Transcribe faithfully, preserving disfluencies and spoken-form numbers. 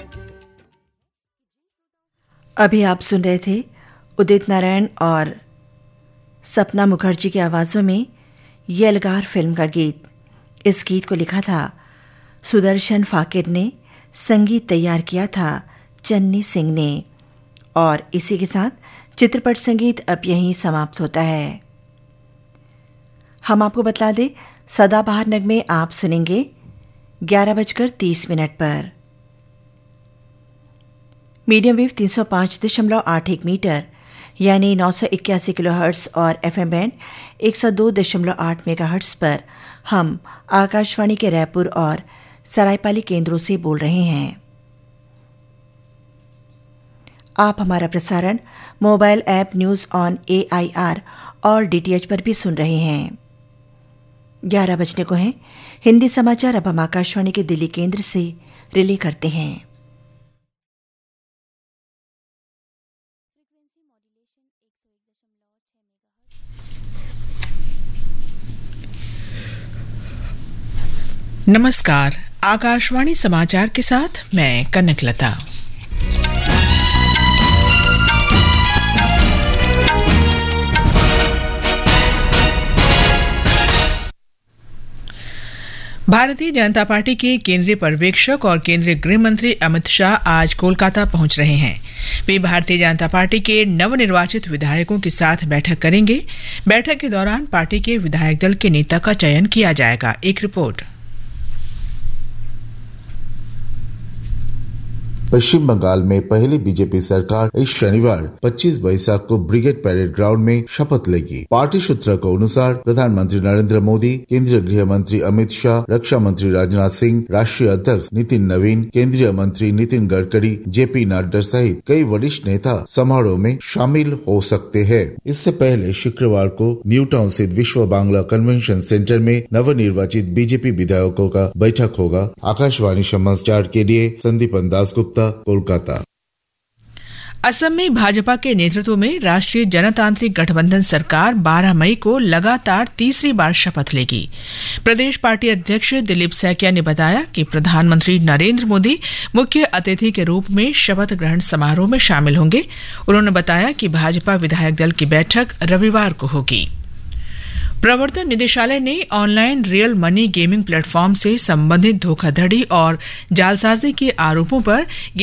अभी आप सुन रहे थे उदित नारायण और सपना मुखर्जी की आवाज़ों में यलगार फिल्म का गीत। इस गीत को लिखा था सुदर्शन फाकिर ने, संगीत तैयार किया था चन्नी सिंह ने। और इसी के साथ चित्रपट संगीत अब यहीं समाप्त होता है। हम आपको बतला दें, सदाबहार नगमे आप सुनेंगे ग्यारह बजकर तीस मिनट पर। मीडियम वेव तीन सौ पाँच दशमलव आठ एक मीटर यानी नौ सौ इक्यासी किलो हर्ट्स और एफएम बैंड एक सौ दो दशमलव आठ मेगा हर्ट्स पर हम आकाशवाणी के रायपुर और सरायपाली केंद्रों से बोल रहे हैं। आप हमारा प्रसारण mobile app news on AIR और डीटीएच पर भी सुन रहे हैं। ग्यारह बजने को हैं हिंदी समाचार। अब हम आकाशवाणी के दिल्ली केंद्र से रिले करते हैं। नमस्कार, आकाशवाणी समाचार के साथ मैं कनकलता। भारतीय जनता पार्टी के केंद्रीय पर्यवेक्षक और केंद्रीय गृह मंत्री अमित शाह आज कोलकाता पहुंच रहे हैं। वे भारतीय जनता पार्टी के नवनिर्वाचित विधायकों के साथ बैठक करेंगे। बैठक के दौरान पार्टी के विधायक दल के नेता का चयन किया जाएगा। एक रिपोर्ट। पश्चिम बंगाल में पहली बीजेपी सरकार इस शनिवार पच्चीस बैसाख को ब्रिगेड परेड ग्राउंड में शपथ लेगी। पार्टी सूत्रों के अनुसार प्रधानमंत्री नरेंद्र मोदी, केंद्रीय गृह मंत्री अमित शाह, रक्षा मंत्री राजनाथ सिंह, राष्ट्रीय अध्यक्ष नितिन नवीन, केंद्रीय मंत्री नितिन गडकरी, जेपी नड्डा सहित कई वरिष्ठ नेता समारोह में शामिल हो सकते हैं। इससे पहले शुक्रवार को न्यू टाउन स्थित विश्व बांग्ला कन्वेंशन सेंटर में नवनिर्वाचित बीजेपी विधायकों का बैठक होगा। आकाशवाणी समाचार के लिए संदीपन दासगुप्ता, कोलकाता। असम में भाजपा के नेतृत्व में राष्ट्रीय जनतांत्रिक गठबंधन सरकार बारह मई को लगातार तीसरी बार शपथ लेगी। प्रदेश पार्टी अध्यक्ष दिलीप सैकिया ने बताया कि प्रधानमंत्री नरेंद्र मोदी मुख्य अतिथि के रूप में शपथ ग्रहण समारोह में शामिल होंगे। उन्होंने बताया कि भाजपा विधायक दल की बैठक रविवार को होगी। प्रवर्तन निदेशालय ने online real money gaming platform से संबंधित धोखाधड़ी और जालसाजी के आरोपों पर